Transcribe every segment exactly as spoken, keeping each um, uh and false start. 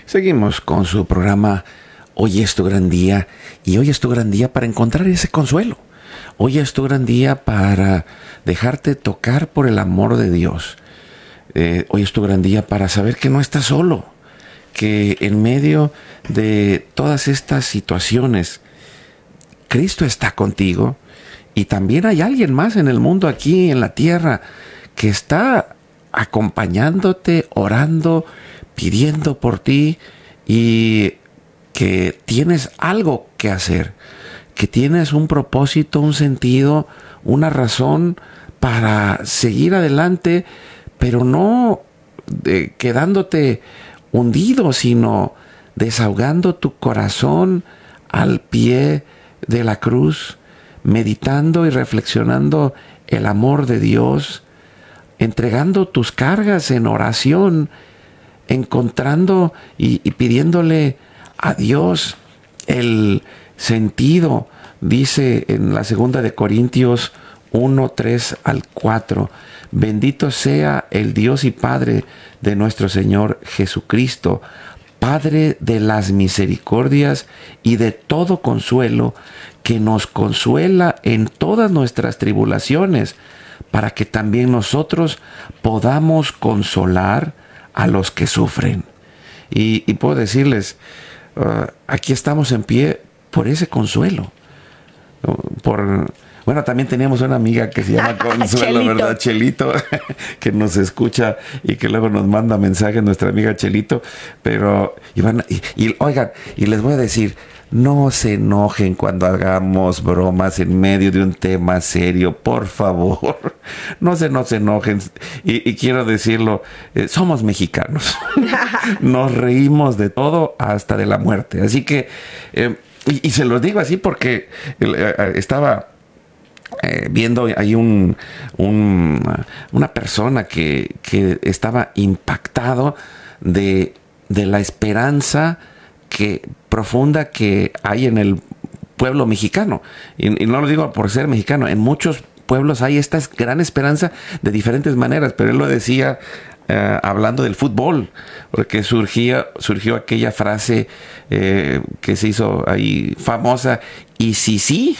Seguimos con su programa Hoy es tu gran día, y hoy es tu gran día para encontrar ese consuelo. Hoy es tu gran día para dejarte tocar por el amor de Dios. Eh, hoy es tu gran día para saber que no estás solo, que en medio de todas estas situaciones, Cristo está contigo, y también hay alguien más en el mundo, aquí en la tierra, que está acompañándote, orando, pidiendo por ti, y que tienes algo que hacer, que tienes un propósito, un sentido, una razón para seguir adelante, pero no de, quedándote hundido, sino desahogando tu corazón al pie de la cruz, meditando y reflexionando el amor de Dios, entregando tus cargas en oración, encontrando y, y pidiéndole a Dios el sentido. Dice en la segunda de Corintios uno, tres al cuatro, bendito sea el Dios y Padre de nuestro Señor Jesucristo, Padre de las misericordias y de todo consuelo, que nos consuela en todas nuestras tribulaciones, para que también nosotros podamos consolar a los que sufren. Y, y puedo decirles, uh, aquí estamos en pie por ese consuelo. Uh, por, bueno, también teníamos una amiga que se llama Consuelo, Chelito. ¿verdad? Chelito, que nos escucha y que luego nos manda mensajes, nuestra amiga Chelito. Pero, y, van, y, y oigan, y les voy a decir, no se enojen cuando hagamos bromas en medio de un tema serio, por favor. No se nos enojen. Y, y quiero decirlo, eh, somos mexicanos. Nos reímos de todo, hasta de la muerte. Así que, eh, y, y se los digo así porque eh, estaba eh, viendo ahí un, un, una persona que, que estaba impactado de, de la esperanza que profunda que hay en el pueblo mexicano, y, y no lo digo por ser mexicano, en muchos pueblos hay esta gran esperanza de diferentes maneras, pero él lo decía eh, hablando del fútbol, porque surgía, surgió aquella frase eh, que se hizo ahí famosa, y si sí,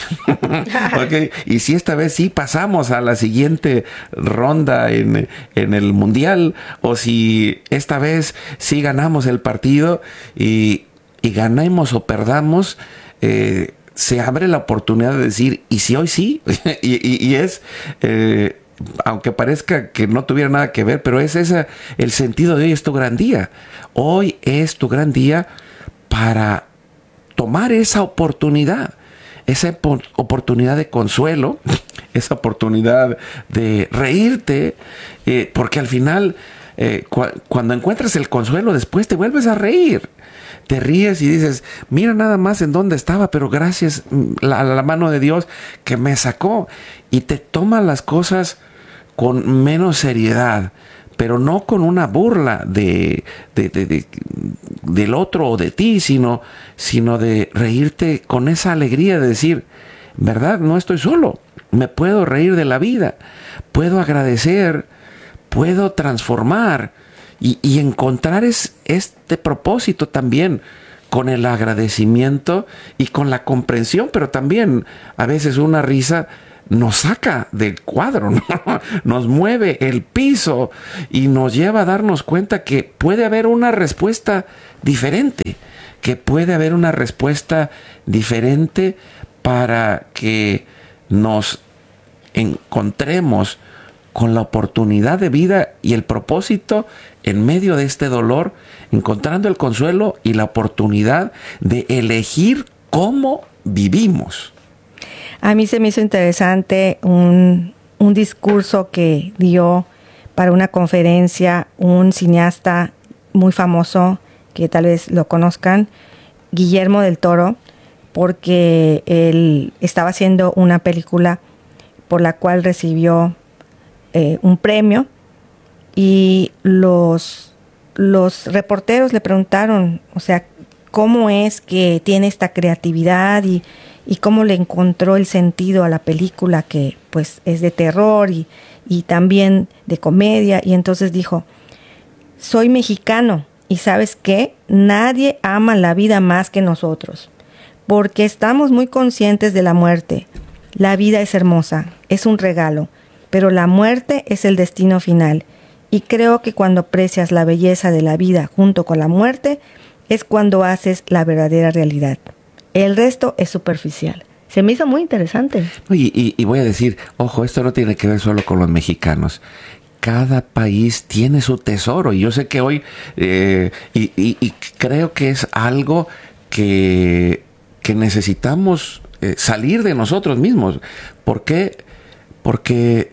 okay, y si esta vez sí pasamos a la siguiente ronda en, en el mundial, o si esta vez sí ganamos el partido, y y ganemos o perdamos, eh, se abre la oportunidad de decir, ¿y si hoy sí? y, y, y es, eh, aunque parezca que no tuviera nada que ver, pero es ese el sentido de hoy es tu gran día. Hoy es tu gran día para tomar esa oportunidad, esa oportunidad de consuelo, esa oportunidad de reírte, eh, porque al final, eh, cu- cuando encuentras el consuelo, después te vuelves a reír. Te ríes y dices, mira nada más en dónde estaba, pero gracias a la, la mano de Dios que me sacó. Y te toma las cosas con menos seriedad, pero no con una burla de, de, de, de, del otro o de ti, sino, sino de reírte con esa alegría de decir, verdad, no estoy solo, me puedo reír de la vida, puedo agradecer, puedo transformar. Y, y encontrar es, este propósito también con el agradecimiento y con la comprensión, pero también a veces una risa nos saca del cuadro, ¿no? Nos mueve el piso y nos lleva a darnos cuenta que puede haber una respuesta diferente, que puede haber una respuesta diferente para que nos encontremos con la oportunidad de vida y el propósito en medio de este dolor, encontrando el consuelo y la oportunidad de elegir cómo vivimos. A mí se me hizo interesante un, un discurso que dio para una conferencia un cineasta muy famoso, que tal vez lo conozcan, Guillermo del Toro, porque él estaba haciendo una película por la cual recibió Eh, un premio, y los, los reporteros le preguntaron, o sea, cómo es que tiene esta creatividad y, y cómo le encontró el sentido a la película, que pues es de terror y, y también de comedia. Y entonces dijo, soy mexicano Y ¿sabes qué? Nadie ama la vida más que nosotros, porque estamos muy conscientes de la muerte. La vida es hermosa, es un regalo, pero la muerte es el destino final. Y creo que cuando aprecias la belleza de la vida junto con la muerte, es cuando haces la verdadera realidad. El resto es superficial. Se me hizo muy interesante. Y, y, y voy a decir, ojo, esto no tiene que ver solo con los mexicanos. Cada país tiene su tesoro. Y yo sé que hoy, eh, y, y, y creo que es algo que, que necesitamos eh, salir de nosotros mismos. ¿Por qué? Porque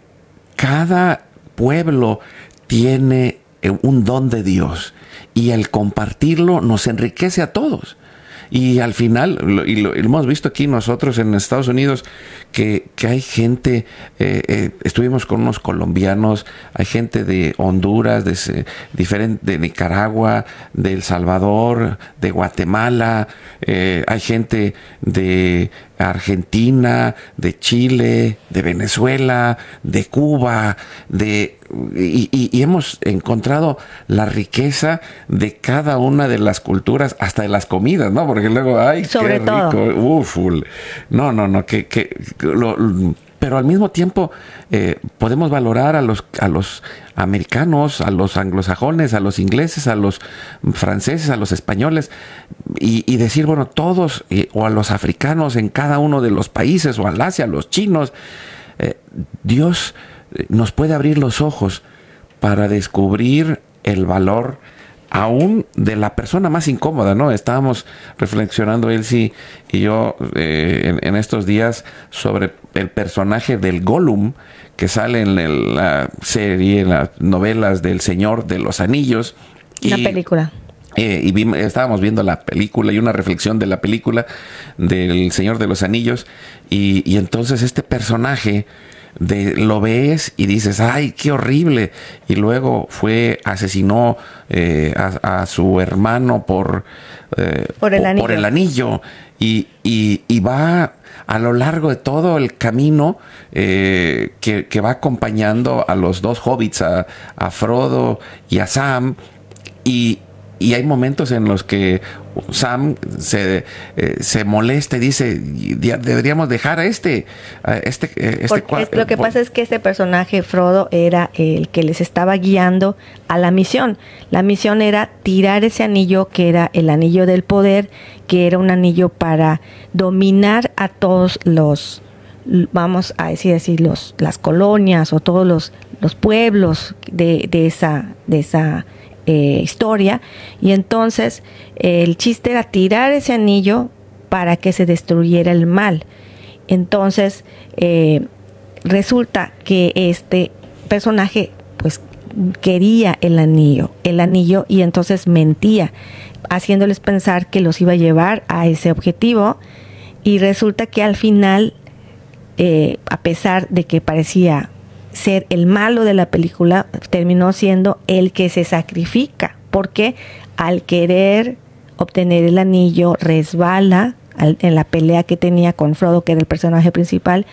cada pueblo tiene un don de Dios. Y el compartirlo nos enriquece a todos. Y al final, lo, y lo, lo hemos visto aquí nosotros en Estados Unidos, que, que hay gente, eh, eh, estuvimos con unos colombianos, hay gente de Honduras, de, diferente, de Nicaragua, de El Salvador, de Guatemala, eh, hay gente de Argentina, de Chile, de Venezuela, de Cuba, de y, y, y hemos encontrado la riqueza de cada una de las culturas, hasta de las comidas, ¿no? Porque luego, ay, Sobre qué todo. rico, uf, no, no, no, que, que lo, pero al mismo tiempo eh, podemos valorar a los a los americanos, a los anglosajones, a los ingleses, a los franceses, a los españoles, y, y decir, bueno, todos, eh, o a los africanos en cada uno de los países, o al Asia, a los chinos, eh, Dios nos puede abrir los ojos para descubrir el valor aún de la persona más incómoda, ¿no? Estábamos reflexionando Elsie y yo eh, en, en estos días sobre el personaje del Gollum que sale en el, la serie, en las novelas del Señor de los Anillos. La y, película. Eh, y vi, estábamos viendo la película y una reflexión de la película del Señor de los Anillos, y, y entonces este personaje de, lo ves y dices, ay, qué horrible, y luego fue, asesinó eh, a, a su hermano por, eh, por, el por, anillo. por el anillo, y, y, y va a lo largo de todo el camino eh, que, que va acompañando a los dos hobbits, a, a Frodo y a Sam, y Y hay momentos en los que Sam se, eh, se molesta y dice, deberíamos dejar a este, a este, este Porque lo que pasa es que este personaje, Frodo, era el que les estaba guiando a la misión. La misión era tirar ese anillo, que era el anillo del poder, que era un anillo para dominar a todos los, vamos a decir así, los, las colonias o todos los, los pueblos de, de esa, de esa Eh, historia. Y entonces eh, el chiste era tirar ese anillo para que se destruyera el mal. Entonces eh, resulta que este personaje pues quería el anillo el anillo y entonces mentía, haciéndoles pensar que los iba a llevar a ese objetivo, y resulta que al final eh, a pesar de que parecía ser el malo de la película, terminó siendo el que se sacrifica, porque al querer obtener el anillo resbala al, en la pelea que tenía con Frodo, que era el personaje principal,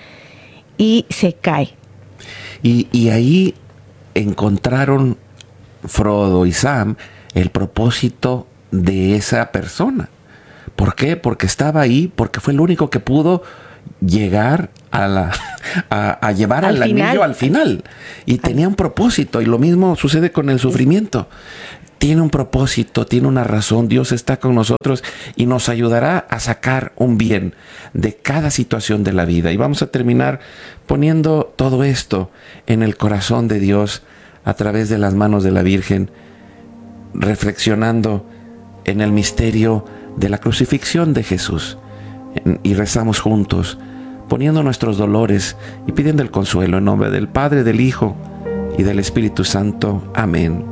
y se cae. Y, y ahí encontraron Frodo y Sam el propósito de esa persona. ¿Por qué? Porque estaba ahí, porque fue el único que pudo llegar a, la, a, a llevar al, al anillo al final, y tenía un propósito. Y lo mismo sucede con el sufrimiento. Tiene un propósito, tiene una razón. Dios está con nosotros y nos ayudará a sacar un bien de cada situación de la vida. Y vamos a terminar poniendo todo esto en el corazón de Dios a través de las manos de la Virgen, reflexionando en el misterio de la crucifixión de Jesús. Y rezamos juntos, poniendo nuestros dolores y pidiendo el consuelo en nombre del Padre, del Hijo y del Espíritu Santo. Amén.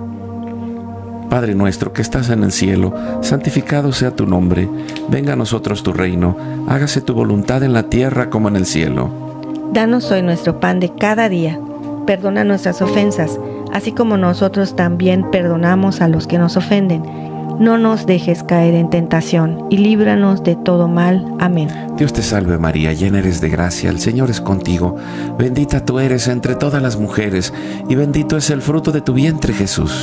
Padre nuestro que estás en el cielo, santificado sea tu nombre. Venga a nosotros tu reino. Hágase tu voluntad en la tierra como en el cielo. Danos hoy nuestro pan de cada día. Perdona nuestras ofensas, así como nosotros también perdonamos a los que nos ofenden. No nos dejes caer en tentación y líbranos de todo mal. Amén. Dios te salve María, llena eres de gracia, el Señor es contigo. Bendita tú eres entre todas las mujeres y bendito es el fruto de tu vientre Jesús.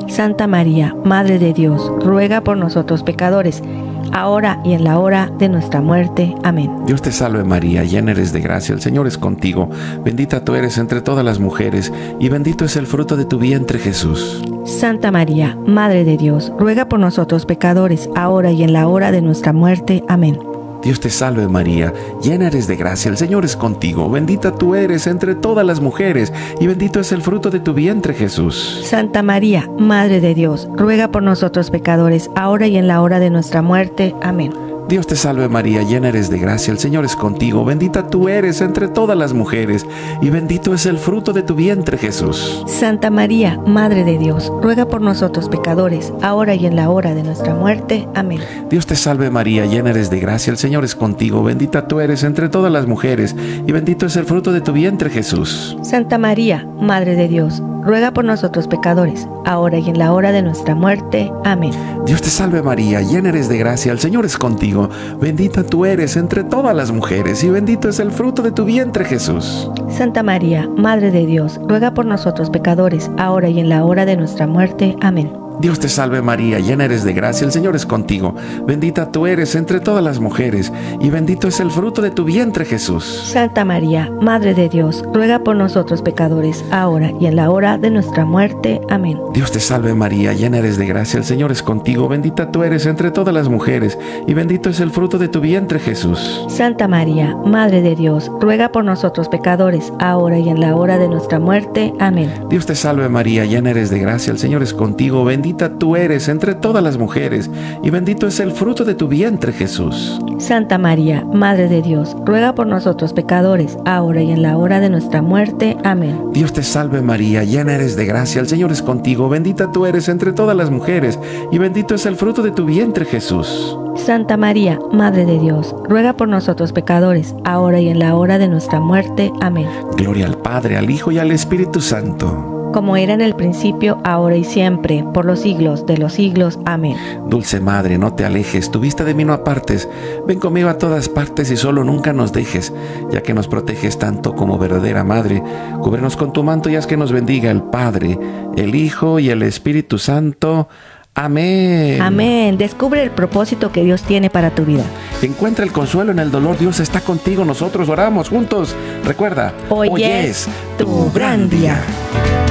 Santa María, Madre de Dios, ruega por nosotros pecadores, ahora y en la hora de nuestra muerte. Amén. Dios te salve María, llena eres de gracia, el Señor es contigo. Bendita tú eres entre todas las mujeres, y bendito es el fruto de tu vientre, Jesús. Santa María, Madre de Dios, ruega por nosotros pecadores, ahora y en la hora de nuestra muerte. Amén. Dios te salve María, llena eres de gracia, el Señor es contigo. Bendita tú eres entre todas las mujeres, y bendito es el fruto de tu vientre, Jesús. Santa María, Madre de Dios, ruega por nosotros pecadores, ahora y en la hora de nuestra muerte. Amén. Dios te salve María, llena eres de gracia, el Señor es contigo. Bendita tú eres entre todas las mujeres, y bendito es el fruto de tu vientre, Jesús. Santa María, Madre de Dios, ruega por nosotros pecadores, ahora y en la hora de nuestra muerte. Amén. Dios te salve María, llena eres de gracia, el Señor es contigo. Bendita tú eres entre todas las mujeres, y bendito es el fruto de tu vientre, Jesús. Santa María, Madre de Dios, ruega por nosotros pecadores, ahora y en la hora de nuestra muerte. Amén. Dios te salve María, llena eres de gracia, el Señor es contigo. Bendita tú eres entre todas las mujeres, y bendito es el fruto de tu vientre, Jesús. Santa María, Madre de Dios, ruega por nosotros pecadores, ahora y en la hora de nuestra muerte. Amén. Dios te salve María, llena eres de gracia, el Señor es contigo. Bendita tú eres entre todas las mujeres, y bendito es el fruto de tu vientre, Jesús. Santa María, Madre de Dios, ruega por nosotros pecadores, ahora y en la hora de nuestra muerte. Amén. Dios te salve María, llena eres de gracia, el Señor es contigo. Bendita tú eres entre todas las mujeres, y bendito es el fruto de tu vientre, Jesús. Santa María, Madre de Dios, ruega por nosotros pecadores, ahora y en la hora de nuestra muerte. Amén. Dios te salve María, llena eres de gracia, el Señor es contigo. Bendita tú eres entre todas las mujeres, y bendito es el fruto de tu vientre, Jesús. Santa María, Madre de Dios, ruega por nosotros pecadores, ahora y en la hora de nuestra muerte. Amén. Dios te salve María, llena eres de gracia, el Señor es contigo. Bendita tú eres entre todas las mujeres, y bendito es el fruto de tu vientre, Jesús. Santa María, Madre de Dios, ruega por nosotros pecadores, ahora y en la hora de nuestra muerte. Amén. Gloria al Padre, al Hijo y al Espíritu Santo, como era en el principio, ahora y siempre, por los siglos de los siglos. Amén. Dulce Madre, no te alejes, tu vista de mí no apartes. Ven conmigo a todas partes y solo nunca nos dejes, ya que nos proteges tanto como verdadera Madre. Cúbrenos con tu manto y haz que nos bendiga el Padre, el Hijo y el Espíritu Santo. Amén. Amén. Descubre el propósito que Dios tiene para tu vida. Encuentra el consuelo en el dolor. Dios está contigo. Nosotros oramos juntos. Recuerda, hoy, hoy es tu gran día.